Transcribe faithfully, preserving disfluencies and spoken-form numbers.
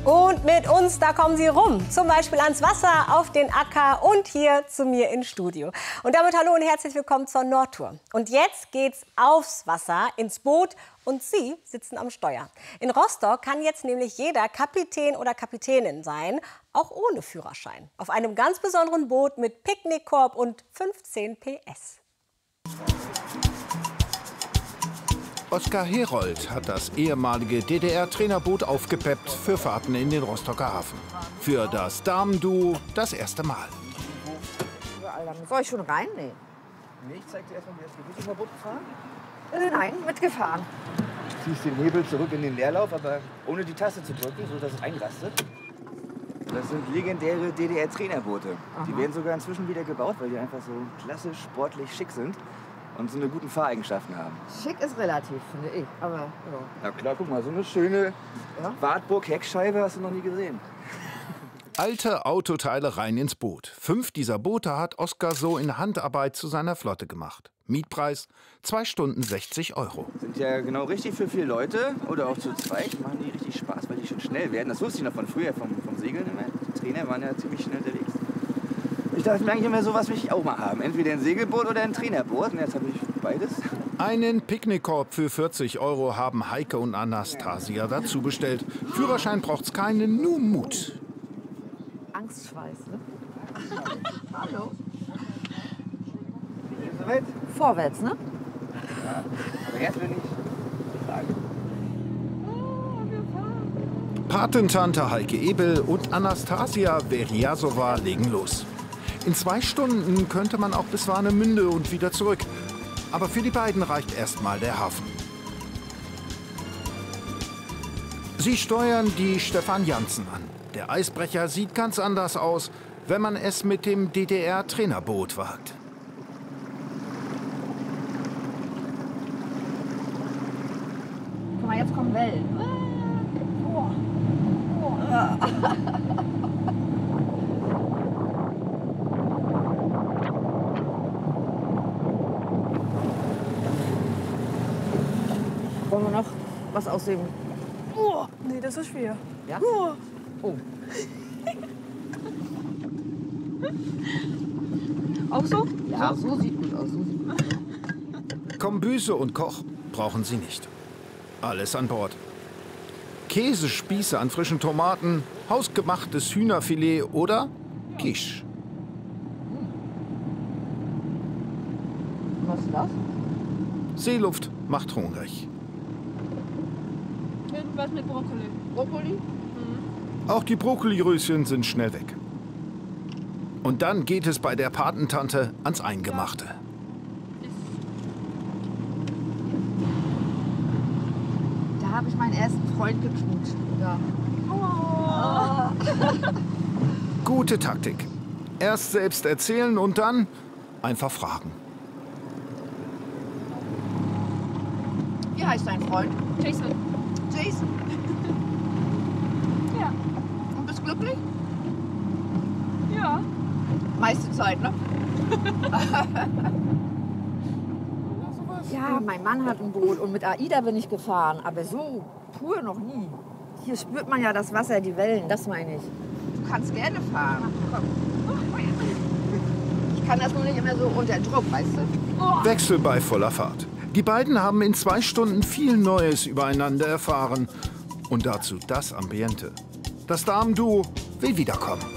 Und mit uns, da kommen sie rum. Zum Beispiel ans Wasser, auf den Acker und hier zu mir ins Studio. Und damit hallo und herzlich willkommen zur Nordtour. Und jetzt geht's aufs Wasser, ins Boot und Sie sitzen am Steuer. In Rostock kann jetzt nämlich jeder Kapitän oder Kapitänin sein, auch ohne Führerschein. Auf einem ganz besonderen Boot mit Picknickkorb und fünfzehn P S. Oskar Herold hat das ehemalige D D R-Trainerboot aufgepeppt für Fahrten in den Rostocker Hafen. Für das Damenduo das erste Mal. Soll ich schon rein? Nee. Nee, ich zeig dir erstmal, wie das geht. Bist du mal Boot gefahren? Äh, nein, mitgefahren. Du ziehst den Hebel zurück in den Leerlauf, aber ohne die Taste zu drücken, sodass es einrastet. Das sind legendäre D D R-Trainerboote. Die werden sogar inzwischen wieder gebaut, weil die einfach so klassisch, sportlich, schick sind und so eine guten Fahreigenschaften haben. Schick ist relativ, finde ich. Aber ja. Na klar, guck mal, so eine schöne Ja? Wartburg-Heckscheibe hast du noch nie gesehen. Alte Autoteile rein ins Boot. Fünf dieser Boote hat Oskar so in Handarbeit zu seiner Flotte gemacht. Mietpreis zwei Stunden sechzig Euro. Sind ja genau richtig für vier Leute oder auch zu zweit. Machen die richtig Spaß, weil die schon schnell werden. Das wusste ich noch von früher, vom, vom Segeln immer. Die Trainer waren ja ziemlich schnell unterwegs. Ich dachte mir eigentlich immer, sowas will ich auch mal haben. Entweder ein Segelboot oder ein Trainerboot. Und jetzt habe ich beides. Einen Picknickkorb für vierzig Euro haben Heike und Anastasia dazu bestellt. Führerschein braucht's keinen, nur Mut. Angstschweiß, ne? Hallo. Soweit? Vorwärts, ne? Ja, aber jetzt bin ich sagen. Patentante Heike Ebel und Anastasia Verjasova legen los. In zwei Stunden könnte man auch bis Warnemünde und wieder zurück. Aber für die beiden reicht erstmal der Hafen. Sie steuern die Stefan Janssen an. Der Eisbrecher sieht ganz anders aus, wenn man es mit dem D D R-Trainerboot wagt. Guck mal, jetzt kommen Wellen. Oh. Oh. Wollen wir noch was aus dem... Oh, nee, das ist schwer. Ja? Oh. Oh. Auch so? Ja, so sieht gut aus. So sieht gut aus. Kombüse und Koch brauchen sie nicht. Alles an Bord. Käsespieße an frischen Tomaten, hausgemachtes Hühnerfilet oder Quiche. Was ist das? Seeluft macht hungrig. Irgendwas mit Brokkoli. Brokkoli? Auch die Brokkoliröschen sind schnell weg. Und dann geht es bei der Patentante ans Eingemachte. Da habe ich meinen ersten Freund geknutscht. Ja. Gute Taktik. Erst selbst erzählen und dann einfach fragen. Wie heißt dein Freund? Jason. Jason. Ja. Und bist glücklich? Ja. Meiste Zeit, ne? Ja, mein Mann hat ein Boot und mit AIDA bin ich gefahren, aber so pur noch nie. Hier spürt man ja das Wasser, die Wellen, das meine ich. Du kannst gerne fahren. Komm. Ich kann das nur nicht immer so unter Druck, weißt du? Wechsel bei voller Fahrt. Die beiden haben in zwei Stunden viel Neues übereinander erfahren. Und dazu das Ambiente. Das Damenduo will wiederkommen.